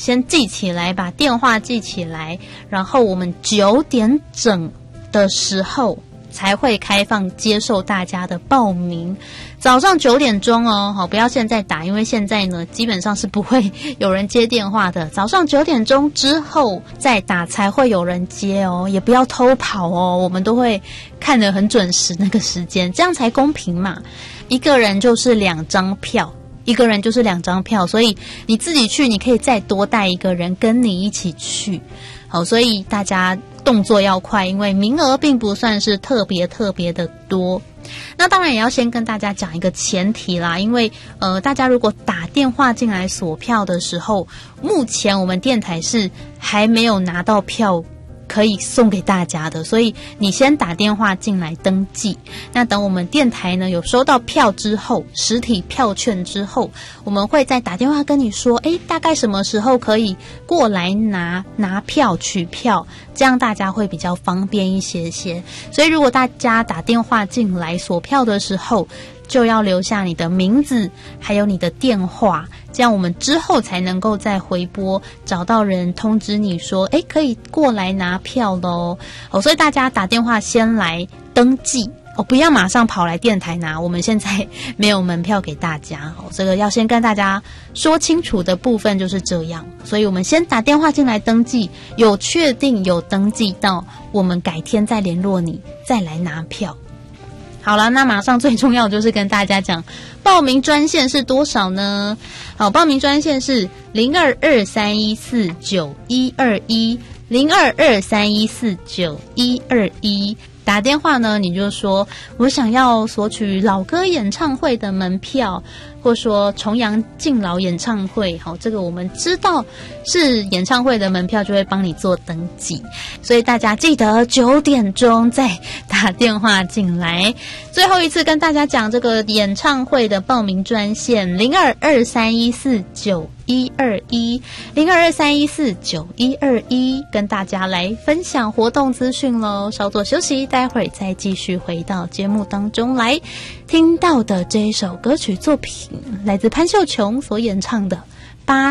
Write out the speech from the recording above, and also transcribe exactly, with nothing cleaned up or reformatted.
先记起来，把电话记起来，然后我们九点整的时候才会开放接受大家的报名。早上九点钟哦，好，不要现在打，因为现在呢基本上是不会有人接电话的。早上九点钟之后再打才会有人接哦，也不要偷跑哦，我们都会看得很准时那个时间，这样才公平嘛。一个人就是两张票，一个人就是两张票，所以你自己去，你可以再多带一个人跟你一起去。好，所以大家动作要快，因为名额并不算是特别特别的多。那当然也要先跟大家讲一个前提啦，因为呃，大家如果打电话进来索票的时候，目前我们电台是还没有拿到票可以送给大家的，所以你先打电话进来登记。那等我们电台呢有收到票之后，实体票券之后，我们会再打电话跟你说，诶，大概什么时候可以过来拿拿票取票，这样大家会比较方便一些些。所以如果大家打电话进来索票的时候，就要留下你的名字还有你的电话，这样我们之后才能够再回拨找到人通知你说，诶，可以过来拿票咯。哦，所以大家打电话先来登记哦，不要马上跑来电台拿，我们现在没有门票给大家哦，这个要先跟大家说清楚的部分就是这样。所以我们先打电话进来登记，有确定有登记到，我们改天再联络你，再来拿票。好了，那马上最重要的就是跟大家讲报名专线是多少呢？好，报名专线是零二二三一四九一二一零二二三一四九一二一。打电话呢，你就说我想要索取老歌演唱会的门票，或说重阳敬老演唱会，好，这个我们知道是演唱会的门票，就会帮你做登记。所以大家记得九点钟再打电话进来。最后一次跟大家讲这个演唱会的报名专线零二二三一四九一二一零二二三一四九一二一，跟大家来分享活动资讯咯。稍作休息，待会儿再继续回到节目当中来。听到的这一首歌曲作品来自潘秀琼所演唱的《